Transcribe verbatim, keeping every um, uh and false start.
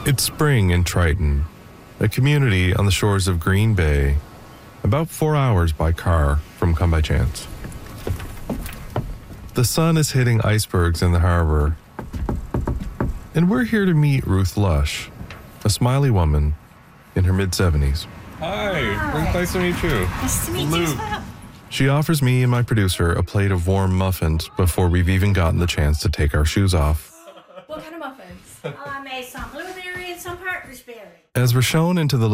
It's spring in Triton, a community on the shores of Green Bay, about four hours by car from Come By Chance. The sun is hitting icebergs in the harbor, and we're here to meet Ruth Lush, a smiley woman in her mid-seventies. Hi, Hi. nice to meet you. Nice to meet you as well. She offers me and my producer a plate of warm muffins before we've even gotten the chance to take our shoes off. What kind of muffins? Oh, I made some blueberry and some partridge berry. As we're shown into the